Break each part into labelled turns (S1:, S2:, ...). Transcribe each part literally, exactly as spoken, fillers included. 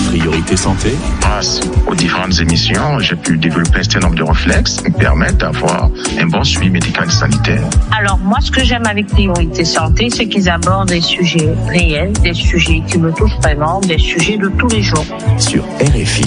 S1: Priorité Santé.
S2: Grâce aux différentes émissions, j'ai pu développer un certain nombre de réflexes qui me permettent d'avoir un bon suivi médical et sanitaire.
S3: Alors moi, ce que j'aime avec Priorité Santé, c'est qu'ils abordent des sujets réels, des sujets qui me touchent vraiment, des sujets de tous les jours.
S1: Sur R F I.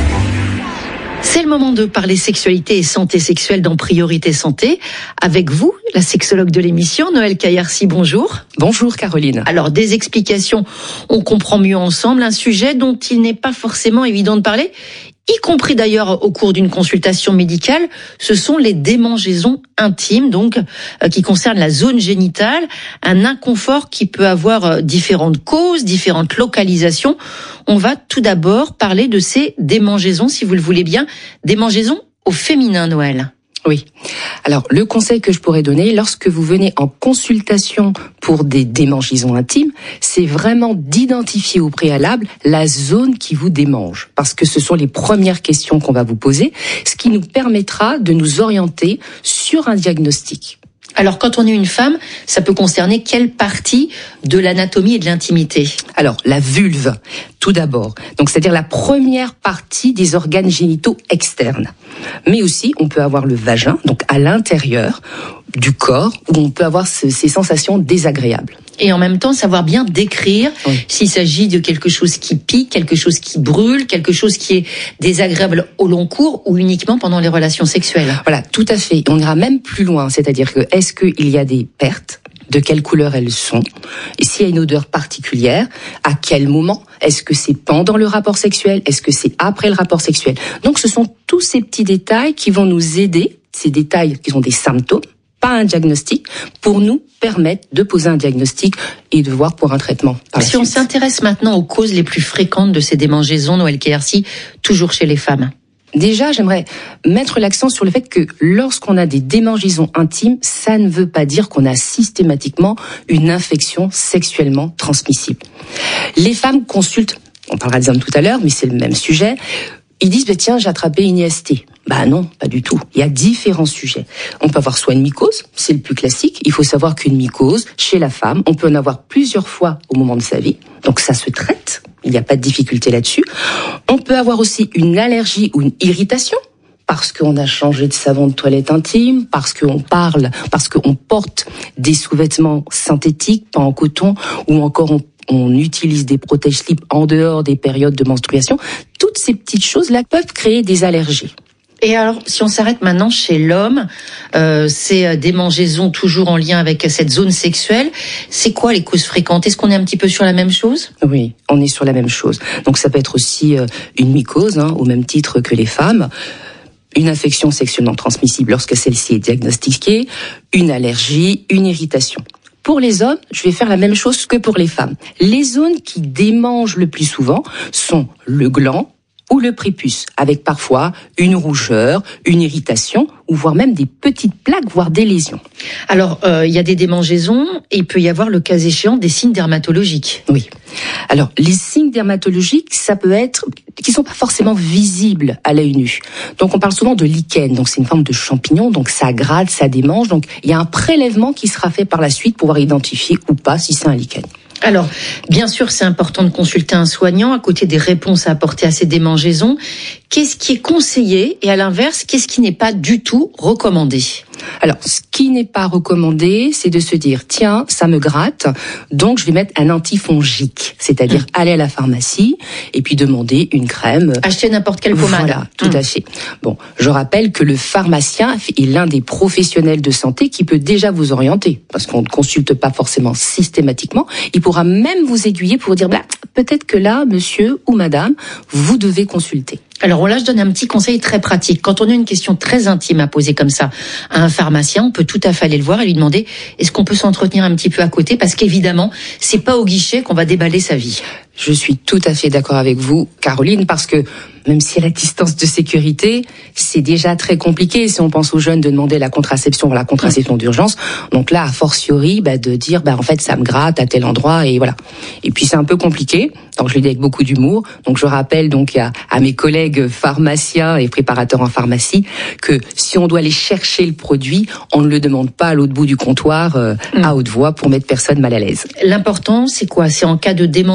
S4: C'est le moment de parler sexualité et santé sexuelle dans Priorité Santé. Avec vous, la sexologue de l'émission, Noël Caillarcy, bonjour.
S5: Bonjour Caroline.
S4: Alors, des explications, on comprend mieux ensemble un sujet dont il n'est pas forcément évident de parler, y compris d'ailleurs au cours d'une consultation médicale, ce sont les démangeaisons intimes, donc euh, qui concernent la zone génitale, un inconfort qui peut avoir euh, différentes causes, différentes localisations. On va tout d'abord parler de ces démangeaisons, si vous le voulez bien, démangeaisons au féminin, Noël.
S5: Oui. Alors, le conseil que je pourrais donner, lorsque vous venez en consultation pour des démangeaisons intimes, c'est vraiment d'identifier au préalable la zone qui vous démange. Parce que ce sont les premières questions qu'on va vous poser, ce qui nous permettra de nous orienter sur un diagnostic.
S4: Alors, quand on est une femme, ça peut concerner quelle partie de l'anatomie et de l'intimité ?
S5: Alors, la vulve, tout d'abord. Donc, c'est-à-dire la première partie des organes génitaux externes. Mais aussi, on peut avoir le vagin, donc à l'intérieur du corps, où on peut avoir ce, ces sensations désagréables.
S4: Et en même temps, savoir bien décrire oui. s'il s'agit de quelque chose qui pique, quelque chose qui brûle, quelque chose qui est désagréable au long cours ou uniquement pendant les relations sexuelles.
S5: Voilà, tout à fait. On ira même plus loin, c'est-à-dire que est-ce qu'il y a des pertes ? De quelle couleur elles sont, et s'il y a une odeur particulière, à quel moment, est-ce que c'est pendant le rapport sexuel, est-ce que c'est après le rapport sexuel. Donc ce sont tous ces petits détails qui vont nous aider, ces détails qui sont des symptômes, pas un diagnostic, pour nous permettre de poser un diagnostic et de voir pour un traitement.
S4: Si on s'intéresse maintenant aux causes les plus fréquentes de ces démangeaisons, Noël Caillarcy, toujours chez les femmes.
S5: Déjà, j'aimerais mettre l'accent sur le fait que lorsqu'on a des démangeaisons intimes, ça ne veut pas dire qu'on a systématiquement une infection sexuellement transmissible. Les femmes consultent, on parlera des hommes tout à l'heure, mais c'est le même sujet. Ils disent, bah, tiens, j'ai attrapé une I S T. Bah non, pas du tout. Il y a différents sujets. On peut avoir soit une mycose, c'est le plus classique. Il faut savoir qu'une mycose, chez la femme, on peut en avoir plusieurs fois au moment de sa vie. Donc ça se traite. Il n'y a pas de difficulté là-dessus. On peut avoir aussi une allergie ou une irritation parce qu'on a changé de savon de toilette intime, parce qu'on parle, parce qu'on porte des sous-vêtements synthétiques, pas en coton, ou encore on, on utilise des protège-slips en dehors des périodes de menstruation. Toutes ces petites choses-là peuvent créer des allergies.
S4: Et alors, si on s'arrête maintenant chez l'homme, euh, c'est démangeaisons toujours en lien avec cette zone sexuelle. C'est quoi les causes fréquentes ? Est-ce qu'on est un petit peu sur la même chose ?
S5: Oui, on est sur la même chose. Donc ça peut être aussi euh, une mycose, hein, au même titre que les femmes, une infection sexuellement transmissible lorsque celle-ci est diagnostiquée, une allergie, une irritation. Pour les hommes, je vais faire la même chose que pour les femmes. Les zones qui démangent le plus souvent sont le gland, ou le prépuce, avec parfois une rougeur, une irritation, ou voire même des petites plaques, voire des lésions.
S4: Alors, euh, il y a des démangeaisons, et il peut y avoir, le cas échéant, des signes dermatologiques.
S5: Oui. Alors, les signes dermatologiques, ça peut être, qui sont pas forcément visibles à l'œil nu. Donc, on parle souvent de lichen, donc c'est une forme de champignon, donc ça gratte, ça démange, donc il y a un prélèvement qui sera fait par la suite pour pouvoir identifier ou pas si c'est un lichen.
S4: Alors, bien sûr, c'est important de consulter un soignant à côté des réponses à apporter à ces démangeaisons. Qu'est-ce qui est conseillé et à l'inverse, qu'est-ce qui n'est pas du tout recommandé ?
S5: Alors, ce qui n'est pas recommandé, c'est de se dire, tiens, ça me gratte, donc je vais mettre un antifongique, c'est-à-dire mmh. aller à la pharmacie et puis demander une crème.
S4: Acheter n'importe quelle pommade.
S5: Voilà, tout mmh. à fait. Bon, je rappelle que le pharmacien est l'un des professionnels de santé qui peut déjà vous orienter, parce qu'on ne consulte pas forcément systématiquement. Il pourra même vous aiguiller pour vous dire, bah, peut-être que là, monsieur ou madame, vous devez consulter.
S4: Alors là, je donne un petit conseil très pratique. Quand on a une question très intime à poser comme ça à un pharmacien, on peut tout à fait aller le voir et lui demander est-ce qu'on peut s'entretenir un petit peu à côté, parce qu'évidemment, c'est pas au guichet qu'on va déballer sa vie.
S5: Je suis tout à fait d'accord avec vous, Caroline, parce que même si à la distance de sécurité, c'est déjà très compliqué si on pense aux jeunes de demander la contraception, la contraception d'urgence. Donc là, a fortiori, bah, de dire, bah, en fait, ça me gratte à tel endroit et voilà. Et puis c'est un peu compliqué. Donc je le dis avec beaucoup d'humour. Donc je rappelle donc à, à mes collègues pharmaciens et préparateurs en pharmacie que si on doit aller chercher le produit, on ne le demande pas à l'autre bout du comptoir euh, mmh. à haute voix pour mettre personne mal à l'aise.
S4: L'important, c'est quoi ? C'est en cas de démangeaison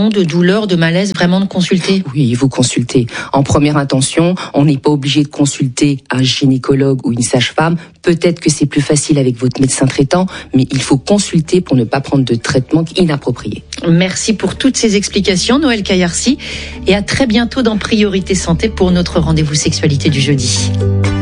S4: de douleur, de malaise, vraiment de consulter?
S5: Oui, vous consultez. En première intention, on n'est pas obligé de consulter un gynécologue ou une sage-femme. Peut-être que c'est plus facile avec votre médecin traitant, mais il faut consulter pour ne pas prendre de traitement inapproprié.
S4: Merci pour toutes ces explications, Noël Caillarcy, et à très bientôt dans Priorité Santé pour notre rendez-vous sexualité du jeudi.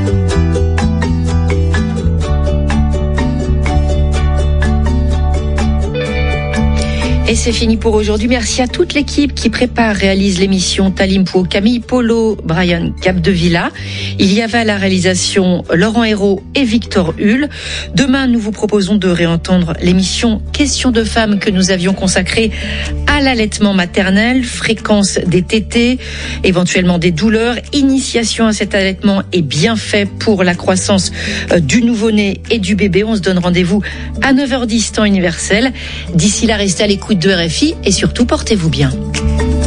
S4: Et c'est fini pour aujourd'hui. Merci à toute l'équipe qui prépare, réalise l'émission. Talim Pou, Camille Polo, Brian Capdevilla. Il y avait à la réalisation Laurent Hérault et Victor Hull. Demain, nous vous proposons de réentendre l'émission Questions de femmes que nous avions consacrée à l'allaitement maternel, fréquence des tétées, éventuellement des douleurs, initiation à cet allaitement et bienfaits pour la croissance du nouveau-né et du bébé. On se donne rendez-vous à neuf heures dix temps universel. D'ici là, restez à l'écoute de R F I et surtout portez-vous bien.